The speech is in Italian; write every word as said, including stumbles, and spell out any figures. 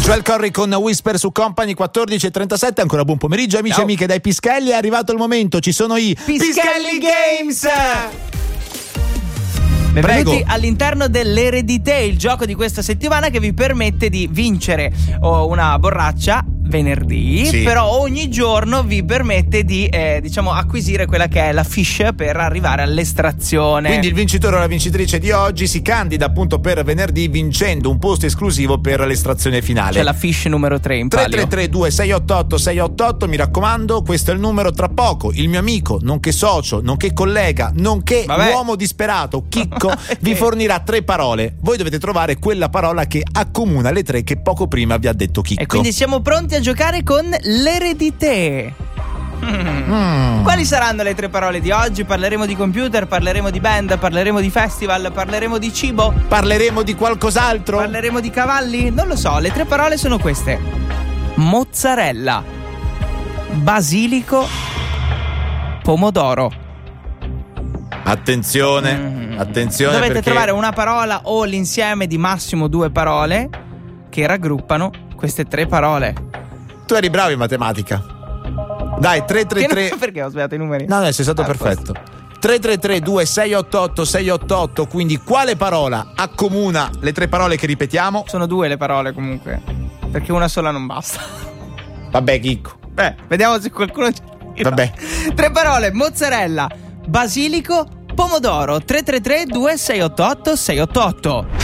Joel Corry con Whisper su Company. Quattordici e trentasette, ancora buon pomeriggio amici e amiche dai Pischelli. È arrivato il momento, ci sono i Pischelli, Pischelli Games. Prego. Benvenuti all'interno dell'Eredité, il gioco di questa settimana che vi permette di vincere oh, una borraccia venerdì, sì. Però ogni giorno vi permette di eh, diciamo acquisire quella che è la fiche per arrivare all'estrazione. Quindi il vincitore o la vincitrice di oggi si candida appunto per venerdì vincendo un posto esclusivo per l'estrazione finale. C'è la fiche numero tre in palio. tre tre tre due sei otto otto sei otto otto, mi raccomando, questo è il numero. Tra poco il mio amico, nonché socio, nonché collega, nonché Vabbè. uomo disperato, Chicco, vi fornirà tre parole. Voi dovete trovare quella parola che accomuna le tre che poco prima vi ha detto Chicco. E quindi siamo pronti a giocare con l'Eredité. Mm. Quali saranno le tre parole di oggi? Parleremo di computer, parleremo di band, parleremo di festival, parleremo di cibo, parleremo di qualcos'altro, parleremo di cavalli? Non lo so, le tre parole sono queste: mozzarella, basilico, pomodoro. Attenzione, mm. attenzione, dovete perché trovare una parola o l'insieme di massimo due parole che raggruppano queste tre parole. Tu eri bravo in matematica. Dai, tre tre tre. Perché ho sbagliato i numeri? No, no, sei stato ah, perfetto. tre tre tre due sei otto otto sei otto otto. Quindi quale parola accomuna le tre parole che ripetiamo? Sono due le parole comunque, perché una sola non basta. Vabbè, Chicco. Beh, vediamo se qualcuno ci... Vabbè. Tre parole: mozzarella, basilico, pomodoro. Tre tre tre due sei otto otto sei otto otto.